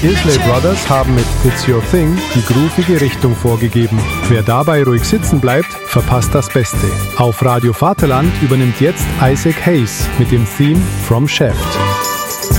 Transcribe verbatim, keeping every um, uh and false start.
Isley Brothers haben mit It's Your Thing die groovige Richtung vorgegeben. Wer dabei ruhig sitzen bleibt, verpasst das Beste. Auf Radio Vaterland übernimmt jetzt Isaac Hayes mit dem Theme From Shaft.